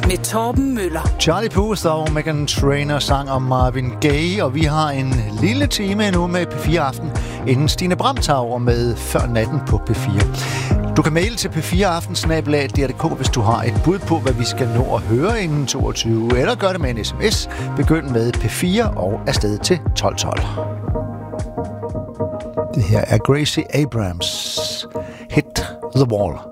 med Torben Møller. Charlie Puth og Meghan Trainor sang om Marvin Gaye, og vi har en lille time nu med P4 Aften, inden Stine Bramtauer med Før Natten på P4. Du kan maile til p4aften@dr.dk, hvis du har et bud på, hvad vi skal nå at høre inden 22, eller gør det med en sms. Begynd med P4 og afsted til 1212. Det her er Gracie Abrams. Hit the Wall.